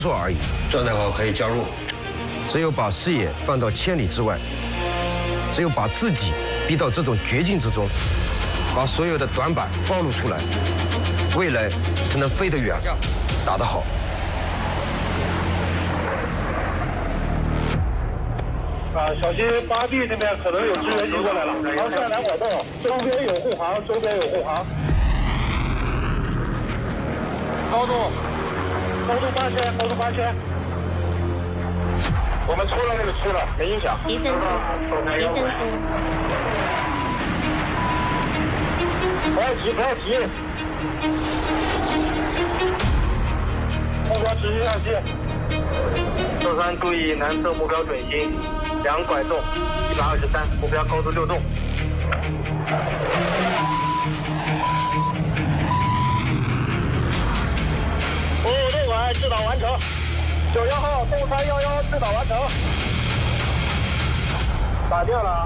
做而已。 状态好可以加入。 只有把视野放到千里之外，只有把自己逼到这种绝境之中，把所有的短板暴露出来，未来才能飞得远，打得好。 小心八 B 那边可能有支援机过来了，航线来拐动，周边有护航，周边有护航。高度8000，高度8000。我们出了那个区了，没影响。 提升速，提升速。 不要急，不要急。目标持续上机。舟山注意南侧目标准心，2拐动，123，目标高度6洞。5洞拐制导完成。91号洞311制导完成。打掉了。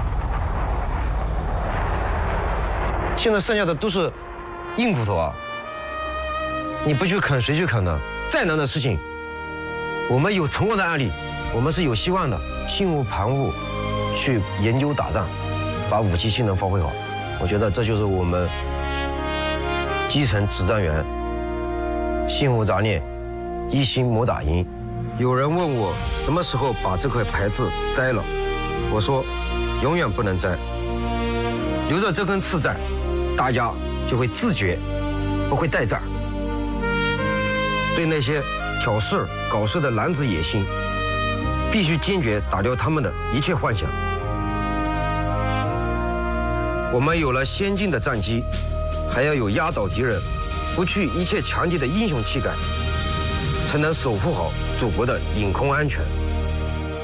现在剩下的都是硬骨头啊！你不去啃，谁去啃呢？再难的事情，我们有成功的案例，我们是有希望的。心无旁骛去研究打仗，把武器性能发挥好。我觉得这就是我们基层指战员心无杂念，一心谋打赢。有人问我什么时候把这块牌子摘了，我说永远不能摘，留着这根刺在，大家就会自觉，不会带战。对那些挑事搞事的男子野心，必须坚决打掉他们的一切幻想。我们有了先进的战机，还要有压倒敌人、不惧一切强敌的英雄气概，才能守护好祖国的领空安全。